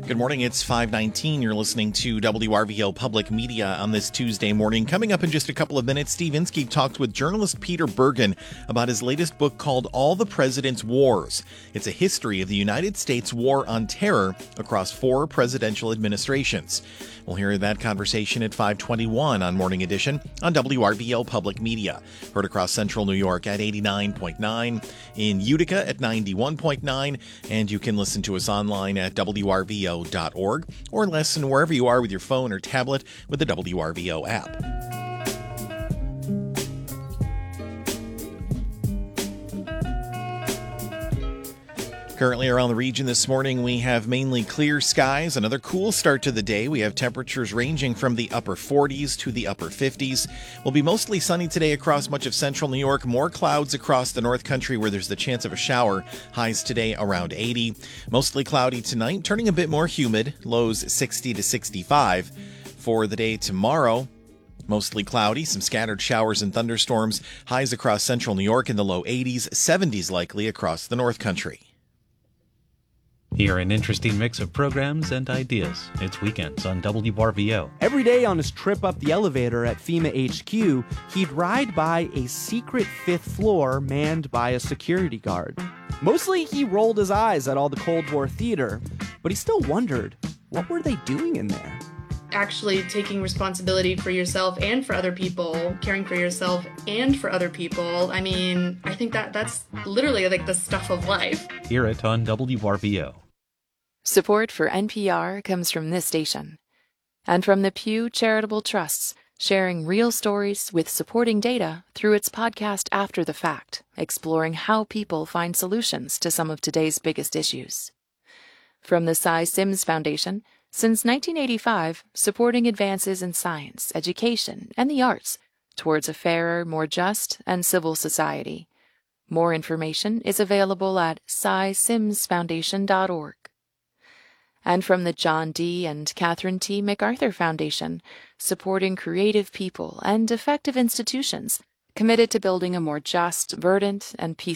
Good morning, it's 5:19. You're listening to WRVO Public Media on this Tuesday morning. Coming up in just a couple of minutes, Steve Inskeep talked with journalist Peter Bergen about his latest book called All the President's Wars. It's a history of the United States war on terror across 4 presidential administrations. We'll hear that conversation at 5:21 on Morning Edition on WRVO Public Media. Heard across central New York at 89.9, in Utica at 91.9, and you can listen to us online at WRVO.org or listen wherever you are with your phone or tablet with the WRVO app. Currently around the region this morning, we have mainly clear skies. Another cool start to the day. We have temperatures ranging from the upper 40s to the upper 50s. Will be mostly sunny today across much of central New York. More clouds across the North Country where there's the chance of a shower. Highs today around 80. Mostly cloudy tonight, turning a bit more humid. Lows 60 to 65. For the day tomorrow, mostly cloudy, some scattered showers and thunderstorms. Highs across central New York in the low 80s, 70s likely across the North Country. Hear an interesting mix of programs and ideas. It's Weekends on WRVO. Every day on his trip up the elevator at FEMA HQ, he'd ride by a secret 5th floor manned by a security guard. Mostly he rolled his eyes at all the Cold War theater, but he still wondered, what were they doing in there? Actually taking responsibility for yourself and for other people, caring for yourself and for other people. I mean, I think that's literally like the stuff of life. Hear it on WRVO. Support for NPR comes from this station and from the Pew Charitable Trusts, sharing real stories with supporting data through its podcast After the Fact, exploring how people find solutions to some of today's biggest issues. From the Cy Sims Foundation, since 1985, supporting advances in science, education, and the arts towards a fairer, more just, and civil society. More information is available at cysimsfoundation.org. And from the John D. and Catherine T. MacArthur Foundation, supporting creative people and effective institutions committed to building a more just, verdant, and peaceful